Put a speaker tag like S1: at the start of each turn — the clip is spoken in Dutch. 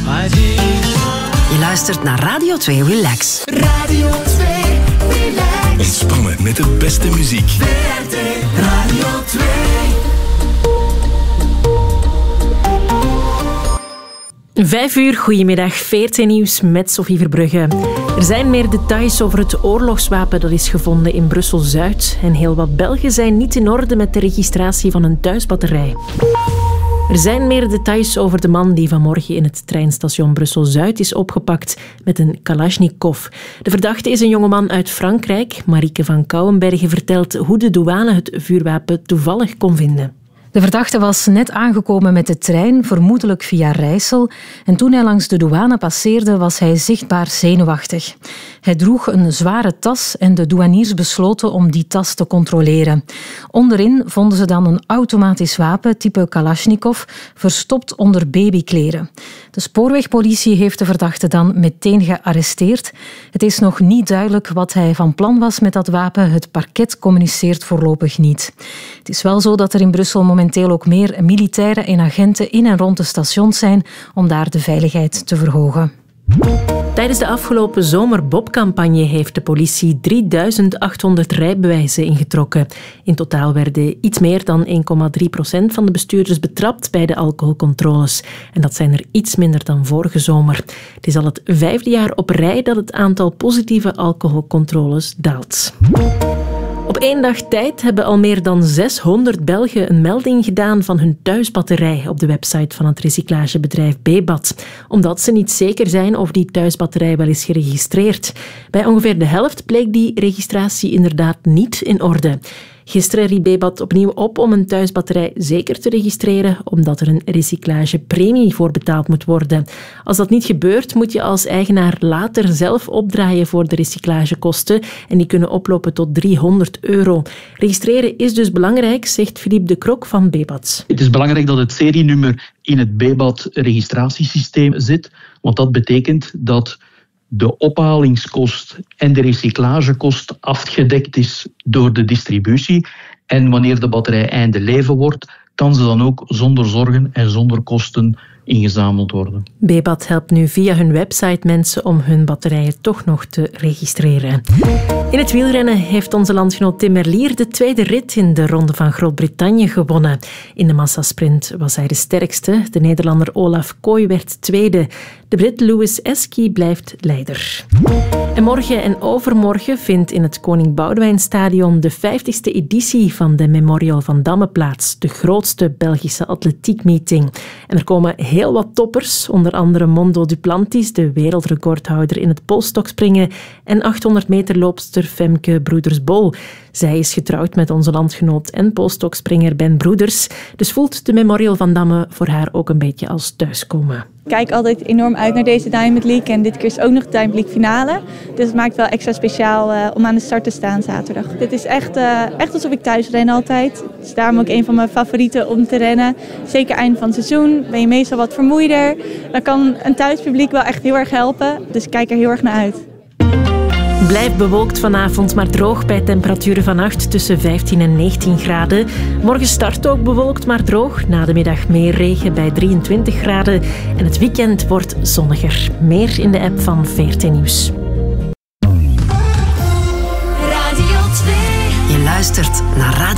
S1: Je luistert naar Radio 2 Relax.
S2: Radio 2 Relax.
S3: Ontspannen met de beste muziek.
S2: VRT Radio 2.
S4: Vijf uur, goedemiddag, VRT Nieuws met Sophie Verbrugge. Er zijn meer details over het oorlogswapen dat is gevonden in Brussel-Zuid. En heel wat Belgen zijn niet in orde met de registratie van een thuisbatterij. Er zijn meer details over de man die vanmorgen in het treinstation Brussel-Zuid is opgepakt met een Kalashnikov. De verdachte is een jongeman uit Frankrijk. Marieke van Kouwenbergen vertelt hoe de douane het vuurwapen toevallig kon vinden.
S5: De verdachte was net aangekomen met de trein, vermoedelijk via Rijssel. En toen hij langs de douane passeerde, was hij zichtbaar zenuwachtig. Hij droeg een zware tas en de douaniers besloten om die tas te controleren. Onderin vonden ze dan een automatisch wapen type Kalashnikov, verstopt onder babykleren. De spoorwegpolitie heeft de verdachte dan meteen gearresteerd. Het is nog niet duidelijk wat hij van plan was met dat wapen. Het parket communiceert voorlopig niet. Het is wel zo dat er in Brussel momenteel ook meer militairen en agenten in en rond de stations zijn om daar de veiligheid te verhogen.
S4: Tijdens de afgelopen zomerbobcampagne heeft de politie 3800 rijbewijzen ingetrokken. In totaal werden iets meer dan 1,3% van de bestuurders betrapt bij de alcoholcontroles. En dat zijn er iets minder dan vorige zomer. Het is al het 5e jaar op rij dat het aantal positieve alcoholcontroles daalt. Op 1 dag tijd hebben al meer dan 600 Belgen een melding gedaan van hun thuisbatterij op de website van het recyclagebedrijf Bebat, omdat ze niet zeker zijn of die thuisbatterij wel is geregistreerd. Bij ongeveer de helft bleek die registratie inderdaad niet in orde. Gisteren riep Bebat opnieuw op om een thuisbatterij zeker te registreren, omdat er een recyclagepremie voor betaald moet worden. Als dat niet gebeurt, moet je als eigenaar later zelf opdraaien voor de recyclagekosten en die kunnen oplopen tot €300. Registreren is dus belangrijk, zegt Philippe de Krok van Bebat.
S6: Het is belangrijk dat het serienummer in het Bebat-registratiesysteem zit, want dat betekent dat de ophalingskost en de recyclagekost afgedekt is door de distributie. En wanneer de batterij einde leven wordt, kan ze dan ook zonder zorgen en zonder kosten ingezameld worden.
S4: Bebat helpt nu via hun website mensen om hun batterijen toch nog te registreren. In het wielrennen heeft onze landgenoot Tim Merlier de tweede rit in de Ronde van Groot-Brittannië gewonnen. In de massasprint was hij de sterkste. De Nederlander Olaf Kooi werd tweede. De Brit Lewis Eski blijft leider. En morgen en overmorgen vindt in het Koning Boudewijnstadion de 50e editie van de Memorial van Damme plaats, de grootste Belgische atletiekmeeting. En er komen heel wat toppers, onder andere Mondo Duplantis, de wereldrecordhouder in het polstokspringen, en 800 meter loopster Femke Broeders-Bol. Zij is getrouwd met onze landgenoot en polstokspringer Ben Broeders, dus voelt de Memorial van Damme voor haar ook een beetje als thuiskomen.
S7: Ik kijk altijd enorm uit naar deze Diamond League en dit keer is ook nog de Diamond League finale. Dus het maakt wel extra speciaal om aan de start te staan zaterdag. Dit is echt alsof ik thuis ren altijd. Het is daarom ook een van mijn favorieten om te rennen. Zeker eind van het seizoen ben je meestal wat vermoeider. Dan kan een thuispubliek wel echt heel erg helpen. Dus ik kijk er heel erg naar uit.
S4: Blijft bewolkt vanavond, maar droog bij temperaturen vannacht tussen 15 en 19 graden. Morgen start ook bewolkt, maar droog. Na de middag meer regen bij 23 graden. En het weekend wordt zonniger. Meer in de app van VRT Nieuws.
S2: Radio 2.
S1: Je luistert naar Radio